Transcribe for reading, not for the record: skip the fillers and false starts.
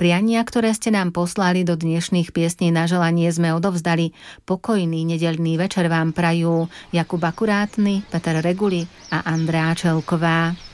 Priania, ktoré ste nám poslali do dnešných piesní na želanie, sme odovzdali. Pokojný nedeľný večer vám prajú Jakub Akurátny, Peter Reguli a Andrea Čelková.